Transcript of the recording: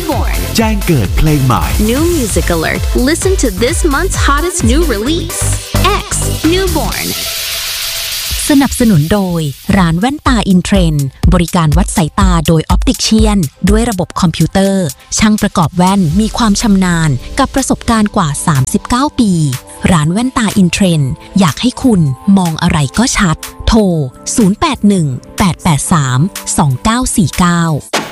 Newborn แจ้งเกิดเพลงใหม่ New Music Alert Listen to this month's hottest new release X Newborn สนับสนุนโดยร้านแว่นตาอินเทรนด์บริการวัดสายตาโดยออปติกเชียนด้วยระบบคอมพิวเตอร์ช่างประกอบแว่นมีความชำนาญกับประสบการณ์กว่า39ปีร้านแว่นตาอินเทรนด์อยากให้คุณมองอะไรก็ชัดโทร 081 883 2949